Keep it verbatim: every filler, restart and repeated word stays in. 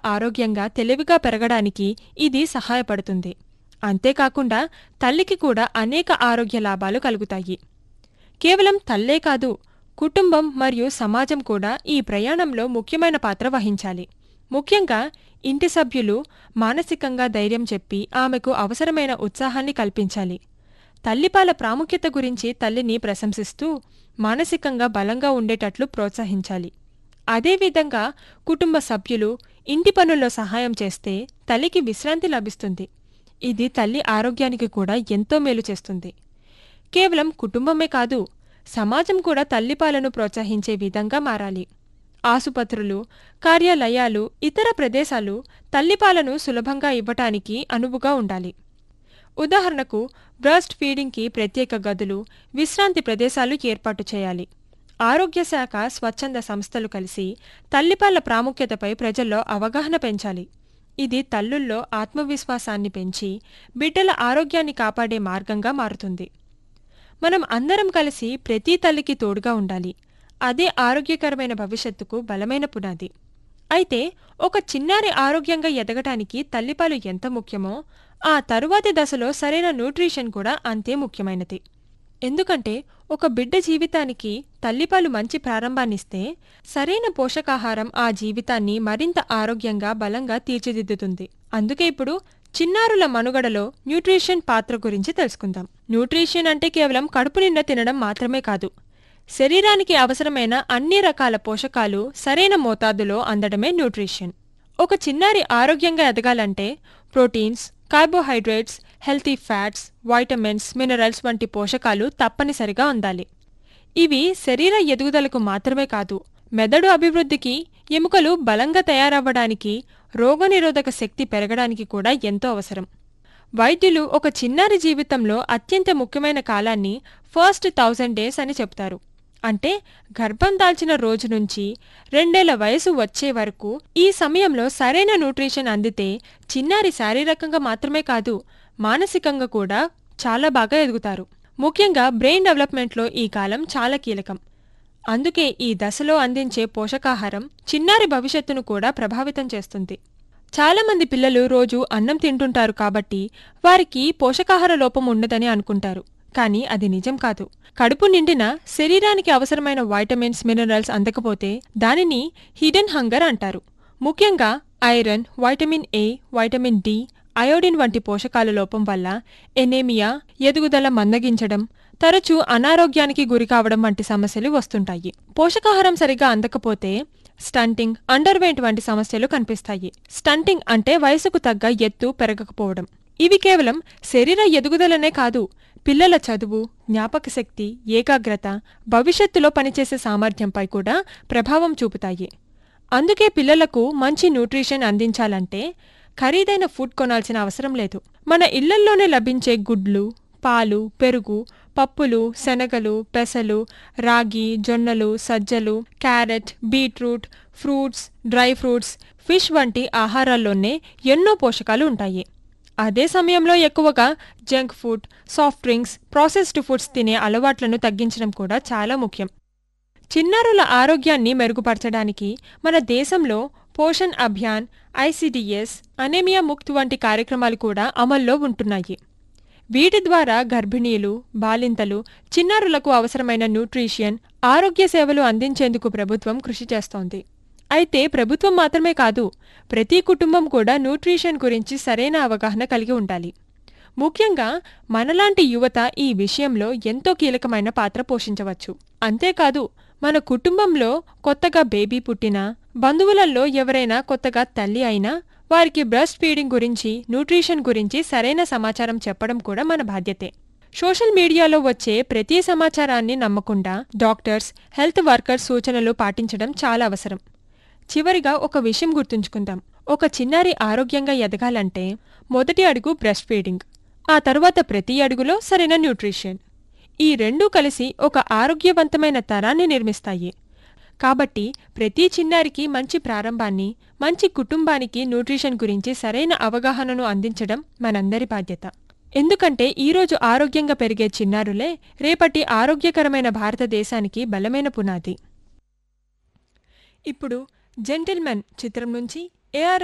ఆరోగ్యంగా తెలివిగా పెరగడానికి ఇది సహాయపడుతుంది. అంతేకాకుండా తల్లికి కూడా అనేక ఆరోగ్య లాభాలు కలుగుతాయి. కేవలం తల్లే కాదు, కుటుంబం మరియు సమాజం కూడా ఈ ప్రయాణంలో ముఖ్యమైన పాత్ర వహించాలి. ముఖ్యంగా ఇంటి సభ్యులు మానసికంగా ధైర్యం చెప్పి ఆమెకు అవసరమైన ఉత్సాహాన్ని కల్పించాలి. తల్లిపాల ప్రాముఖ్యత గురించి తల్లిని ప్రశంసిస్తూ మానసికంగా బలంగా ఉండేటట్లు ప్రోత్సహించాలి. అదేవిధంగా కుటుంబ సభ్యులు ఇంటి పనుల్లో సహాయం చేస్తే తల్లికి విశ్రాంతి లభిస్తుంది. ఇది తల్లి ఆరోగ్యానికి కూడా ఎంతో మేలు చేస్తుంది. కేవలం కుటుంబమే కాదు, సమాజం కూడా తల్లిపాలను ప్రోత్సహించే విధంగా మారాలి. ఆసుపత్రులు, కార్యాలయాలు, ఇతర ప్రదేశాలు తల్లిపాలను సులభంగా ఇవ్వటానికి అనువుగా ఉండాలి. ఉదాహరణకు బ్రెస్ట్ ఫీడింగ్కి ప్రత్యేక గదులు, విశ్రాంతి ప్రదేశాలు ఏర్పాటు చేయాలి. ఆరోగ్య శాఖ, స్వచ్ఛంద సంస్థలు కలిసి తల్లిపాల ప్రాముఖ్యతపై ప్రజల్లో అవగాహన పెంచాలి. ఇది తల్లుల్లో ఆత్మవిశ్వాసాన్ని పెంచి బిడ్డల ఆరోగ్యాన్ని కాపాడే మార్గంగా మారుతుంది. మనం అందరం కలిసి ప్రతి తల్లికి తోడుగా ఉండాలి. అదే ఆరోగ్యకరమైన భవిష్యత్తుకు బలమైన పునాది. అయితే ఒక చిన్నారి ఆరోగ్యంగా ఎదగటానికి తల్లిపాలు ఎంత ముఖ్యమో ఆ తరువాతి దశలో సరైన న్యూట్రిషన్ కూడా అంతే ముఖ్యమైనది. ఎందుకంటే ఒక బిడ్డ జీవితానికి తల్లిపాలు మంచి ప్రారంభాన్నిస్తే సరైన పోషకాహారం ఆ జీవితాన్ని మరింత ఆరోగ్యంగా, బలంగా తీర్చిదిద్దుతుంది. అందుకే ఇప్పుడు చిన్నారుల మనుగడలో న్యూట్రిషన్ పాత్ర గురించి తెలుసుకుందాం. న్యూట్రిషన్ అంటే కేవలం కడుపు నిండా తినడం మాత్రమే కాదు. శరీరానికి అవసరమైన అన్ని రకాల పోషకాలు సరైన మోతాదులో అందడమే న్యూట్రిషన్. ఒక చిన్నారి ఆరోగ్యంగా ఎదగాలంటే proteins, carbohydrates, healthy fats, vitamins, minerals వంటి పోషకాలు తప్పనిసరిగా అందాలి. ఇవి శరీర ఎదుగుదలకు మాత్రమే కాదు, మెదడు అభివృద్ధికి, ఎముకలు బలంగా తయారవ్వడానికి, రోగనిరోధక శక్తి పెరగడానికి కూడా ఎంతో అవసరం. వైద్యులు ఒక చిన్నారి జీవితంలో అత్యంత ముఖ్యమైన కాలాన్ని ఫస్ట్ థౌజండ్ డేస్ అని చెప్తారు. అంటే గర్భం దాల్చిన రోజు నుంచి రెండేళ్ల వయసు వచ్చే వరకు ఈ సమయంలో సరైన న్యూట్రిషన్ అందితే చిన్నారి శారీరకంగా మాత్రమే కాదు, మానసికంగా కూడా చాలా బాగా ఎదుగుతారు. ముఖ్యంగా బ్రెయిన్ డెవలప్మెంట్లో ఈ కాలం చాలా కీలకం. అందుకే ఈ దశలో అందించే పోషకాహారం చిన్నారి భవిష్యత్తును కూడా ప్రభావితం చేస్తుంది. చాలామంది పిల్లలు రోజు అన్నం తింటుంటారు కాబట్టి వారికి పోషకాహార లోపం ఉండదని అనుకుంటారు. కానీ అది నిజం కాదు. కడుపు నిండిన శరీరానికి అవసరమైన వైటమిన్స్, మినరల్స్ అందకపోతే దానిని హిడెన్ హంగర్ అంటారు. ముఖ్యంగా iron, vitamin A, vitamin D, iodine వంటి పోషకాల లోపం వల్ల ఎనేమియా, ఎదుగుదల మందగించడం, తరచూ అనారోగ్యానికి గురికావడం వంటి సమస్యలు వస్తుంటాయి. పోషకాహారం సరిగా అందకపోతే స్టంటింగ్, అండర్వెయిట్ వంటి సమస్యలు కనిపిస్తాయి. స్టంటింగ్ అంటే వయసుకు తగ్గ ఎత్తు పెరగకపోవడం. ఇవి కేవలం శరీర ఎదుగుదలనే కాదు, పిల్లల చదువు, జ్ఞాపకశక్తి, ఏకాగ్రత, భవిష్యత్తులో పనిచేసే సామర్థ్యంపై కూడా ప్రభావం చూపుతాయి. అందుకే పిల్లలకు మంచి న్యూట్రిషన్ అందించాలంటే ఖరీదైన ఫుడ్ కొనాల్సిన అవసరం లేదు. మన ఇళ్లల్లోనే లభించే గుడ్లు, పాలు, పెరుగు, పప్పులు, శనగలు, పెసలు, రాగి, జొన్నలు, సజ్జలు, carrot, beetroot, fruits, dry fruits, fish వంటి ఆహారాల్లోనే ఎన్నో పోషకాలు ఉంటాయి. అదే సమయంలో ఎక్కువగా junk food, soft drinks, processed foods తినే అలవాట్లను తగ్గించడం కూడా చాలా ముఖ్యం. చిన్నారుల ఆరోగ్యాన్ని మెరుగుపరచడానికి మన దేశంలో పోషణ్ అభియాన్, ఐసిడిఎస్, అనేమియా ముక్త్ వంటి కార్యక్రమాలు కూడా అమల్లో ఉంటున్నాయి. వీటి ద్వారా గర్భిణీలు, బాలింతలు, చిన్నారులకు అవసరమైన న్యూట్రిషన్, ఆరోగ్య సేవలు అందించేందుకు ప్రభుత్వం కృషి చేస్తోంది. అయితే ప్రభుత్వం మాత్రమే కాదు, ప్రతి కుటుంబం కూడా న్యూట్రిషన్ గురించి సరైన అవగాహన కలిగి ఉండాలి. ముఖ్యంగా మనలాంటి యువత ఈ విషయంలో ఎంతో కీలకమైన పాత్ర పోషించవచ్చు. అంతేకాదు, మన కుటుంబంలో కొత్తగా బేబీ పుట్టినా, బంధువులలో ఎవరైనా కొత్తగా తల్లి అయినా వారికి బ్రెస్ట్ ఫీడింగ్ గురించి, న్యూట్రిషన్ గురించి సరైన సమాచారం చెప్పడం కూడా మన బాధ్యతే. సోషల్ మీడియాలో వచ్చే ప్రతి సమాచారాన్ని నమ్మకుండా డాక్టర్స్, హెల్త్ వర్కర్స్ సూచనలు పాటించడం చాలా అవసరం. చివరిగా ఒక విషయం గుర్తుంచుకుందాం. ఒక చిన్నారి ఆరోగ్యంగా ఎదగాలంటే మొదటి అడుగు బ్రెస్ట్ ఫీడింగ్, ఆ తర్వాత ప్రతి అడుగులో సరైన న్యూట్రిషన్. ఈ రెండూ కలిసి ఒక ఆరోగ్యవంతమైన తరాన్ని నిర్మిస్తాయి. కాబట్టి ప్రతి చిన్నారికి మంచి ప్రారంభాన్ని, మంచి కుటుంబానికి న్యూట్రిషన్ గురించి సరైన అవగాహనను అందించడం మనందరి బాధ్యత. ఎందుకంటే ఈరోజు ఆరోగ్యంగా పెరిగే చిన్నారులే రేపటి ఆరోగ్యకరమైన భారతదేశానికి బలమైన పునాది. ఇప్పుడు జెంటిల్మెన్ చిత్రం నుంచి ఏఆర్